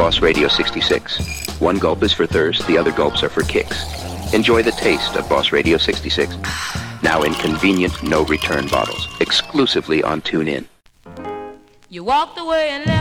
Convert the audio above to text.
Boss Radio 66. One gulp is for thirst, the other gulps are for kicks. Enjoy the taste of Boss Radio 66. Now in convenient, no-return bottles. Exclusively on TuneIn. You walked away and left